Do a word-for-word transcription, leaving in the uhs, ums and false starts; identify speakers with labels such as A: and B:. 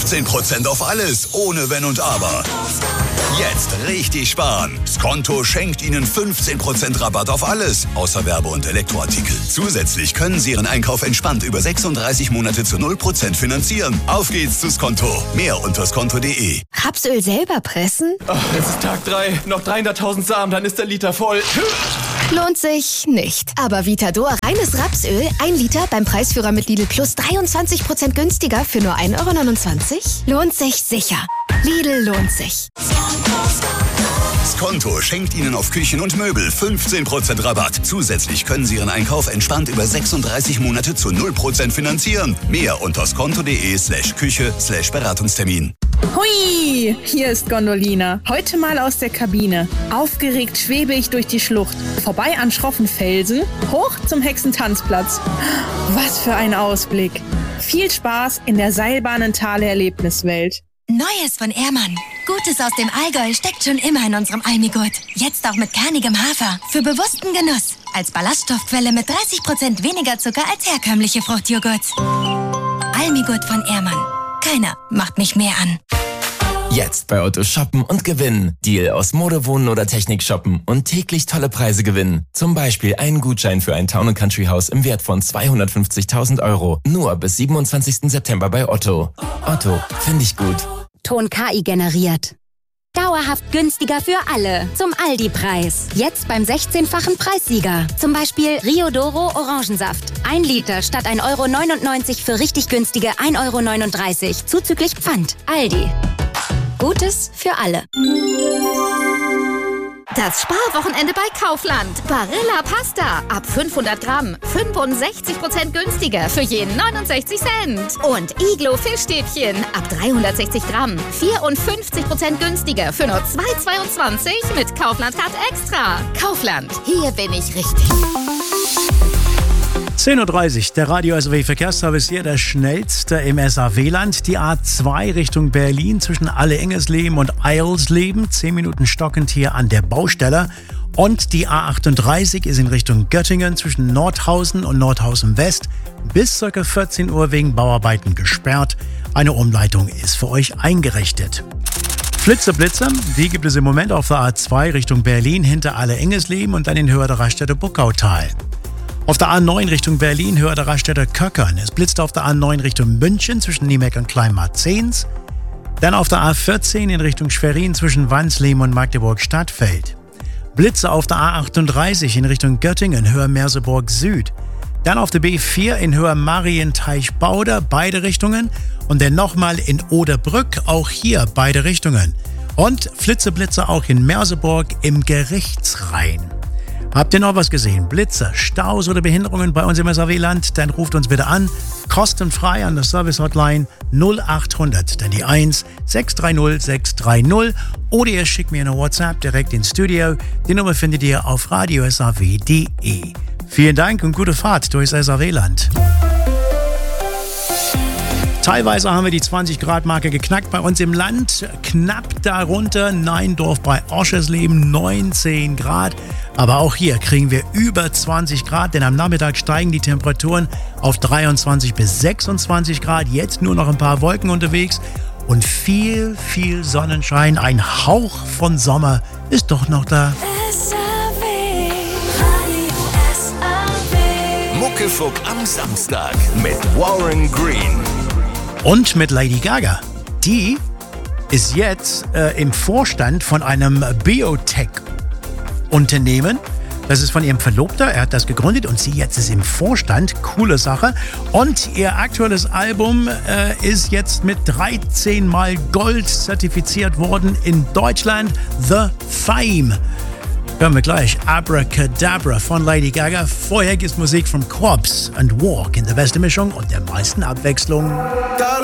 A: fünfzehn Prozent auf alles, ohne Wenn und Aber. Jetzt richtig sparen. Skonto schenkt Ihnen fünfzehn Prozent Rabatt auf alles, außer Werbe- und Elektroartikel. Zusätzlich können Sie Ihren Einkauf entspannt über sechsunddreißig Monate zu null Prozent finanzieren. Auf geht's zu Skonto. Mehr unter skonto punkt de.
B: Rapsöl selber pressen?
C: Ach, es ist Tag drei. Noch dreihunderttausend Samen, dann ist der Liter voll.
B: Lohnt sich nicht. Aber Vitador reines Rapsöl, ein Liter beim Preisführer mit Lidl Plus dreiundzwanzig Prozent günstiger für nur ein Euro neunundzwanzig? Lohnt sich sicher. Lidl lohnt sich.
A: Skonto schenkt Ihnen auf Küchen und Möbel fünfzehn Prozent Rabatt. Zusätzlich können Sie Ihren Einkauf entspannt über sechsunddreißig Monate zu null Prozent finanzieren. Mehr unter skonto punkt de slash Küche slash Beratungstermin.
D: Hui, hier ist Gondolina. Heute mal aus der Kabine. Aufgeregt schwebe ich durch die Schlucht. Vorbei an schroffen Felsen, hoch zum Hexentanzplatz. Was für ein Ausblick. Viel Spaß in der Seilbahnentale-Erlebniswelt.
E: Neues von Ehrmann. Gutes aus dem Allgäu steckt schon immer in unserem Almigurt. Jetzt auch mit kernigem Hafer. Für bewussten Genuss. Als Ballaststoffquelle mit dreißig Prozent weniger Zucker als herkömmliche Fruchtjoghurts. Almigurt von Ehrmann. Keiner macht mich mehr an.
F: Jetzt bei Otto shoppen und gewinnen. Deal aus Mode, Wohnen oder Technik shoppen und täglich tolle Preise gewinnen. Zum Beispiel einen Gutschein für ein Town and Country Haus im Wert von zweihundertfünfzigtausend Euro. Nur bis siebenundzwanzigsten September bei Otto. Otto, finde ich gut.
G: Ton K I generiert. Dauerhaft günstiger für alle. Zum Aldi-Preis. Jetzt beim sechzehnfachen Preissieger. Zum Beispiel Rio Doro Orangensaft. Ein Liter statt ein Euro neunundneunzig für richtig günstige ein Euro neununddreißig. Zuzüglich Pfand. Aldi. Gutes für alle.
B: Das Sparwochenende bei Kaufland. Barilla Pasta. Ab fünfhundert Gramm. fünfundsechzig Prozent günstiger für jeden neunundsechzig Cent. Und Iglo Fischstäbchen. Ab dreihundertsechzig Gramm. vierundfünfzig Prozent günstiger für nur zwei Euro zweiundzwanzig mit Kaufland Card Extra. Kaufland. Hier bin ich richtig.
H: zehn Uhr dreißig, der Radio S A W-Verkehrsservice hier, der schnellste im S A W-Land. Die A zwei Richtung Berlin zwischen Alle-Engesleben und Eilsleben. zehn Minuten stockend hier an der Baustelle. Und die A achtunddreißig ist in Richtung Göttingen zwischen Nordhausen und Nordhausen West bis ca. vierzehn Uhr wegen Bauarbeiten gesperrt. Eine Umleitung ist für euch eingerichtet. Flitze, Blitze, die gibt es im Moment auf der A zwei Richtung Berlin hinter Alle-Engesleben und dann in Höhe der Raststätte Buckautal. Auf der A neun Richtung Berlin, Höhe der Raststätte Köckern. Es blitzt auf der A neun Richtung München zwischen Niemeck und Kleinmarzens. Dann auf der A vierzehn in Richtung Schwerin zwischen Wansleben und Magdeburg-Stadtfeld. Blitze auf der A achtunddreißig in Richtung Göttingen, Höhe Merseburg Süd. Dann auf der B vier in Höhe Marienteich-Bauder, beide Richtungen. Und dann nochmal in Oderbrück, auch hier beide Richtungen. Und Flitzeblitze auch in Merseburg im Gerichtsrhein. Habt ihr noch was gesehen? Blitze, Staus oder Behinderungen bei uns im S A W-Land? Dann ruft uns bitte an. Kostenfrei an der Service-Hotline null achthundert, dann die eins sechs drei null sechs drei null. Oder ihr schickt mir eine WhatsApp direkt ins Studio. Die Nummer findet ihr auf radio s a w punkt de. Vielen Dank und gute Fahrt durchs S A W-Land. Teilweise haben wir die zwanzig Grad Marke geknackt bei uns im Land. Knapp darunter Neindorf bei Oschersleben, neunzehn Grad. Aber auch hier kriegen wir über zwanzig Grad, denn am Nachmittag steigen die Temperaturen auf dreiundzwanzig bis sechsundzwanzig Grad. Jetzt nur noch ein paar Wolken unterwegs und viel, viel Sonnenschein. Ein Hauch von Sommer ist doch noch da.
A: Muckefuck am Samstag mit Warren Green.
H: Und mit Lady Gaga. Die ist jetzt äh, im Vorstand von einem Biotech-Unternehmen. Das ist von ihrem Verlobter, er hat das gegründet und sie jetzt ist im Vorstand. Coole Sache. Und ihr aktuelles Album äh, ist jetzt mit dreizehn Mal Gold zertifiziert worden in Deutschland. The Fame. Hören wir gleich Abracadabra von Lady Gaga. Vorher gibt es Musik von Quabs and Walk in der besten Mischung und der meisten Abwechslung.